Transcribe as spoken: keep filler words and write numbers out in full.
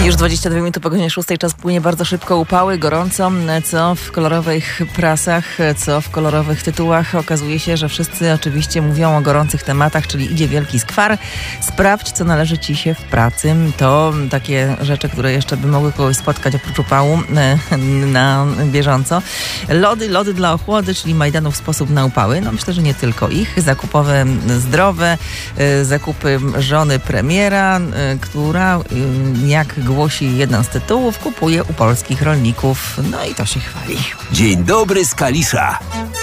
Już dwadzieścia dwie minuty po godzinie szóstej, czas płynie bardzo szybko, upały, gorąco, co w kolorowych prasach, co w kolorowych tytułach. Okazuje się, że wszyscy oczywiście mówią o gorących tematach, czyli idzie wielki skwar. Sprawdź, co należy ci się w pracy. To takie rzeczy, które jeszcze by mogły kogoś spotkać oprócz upału na bieżąco. Lody, lody dla ochłody, czyli Majdanów sposób na upały. No myślę, że nie tylko ich. Zakupowe zdrowe, zakupy żony premiera, która, jak głosi jeden z tytułów, kupuje u polskich rolników. No i to się chwali. Dzień dobry z Kalisza.